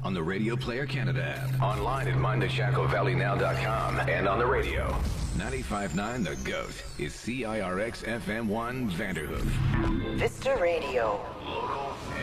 on the Radio Player Canada app. Online at mindtheshacovalleynow.com and on the radio. 95.9 The GOAT is CIRX FM1 Vanderhoof. Vista Radio.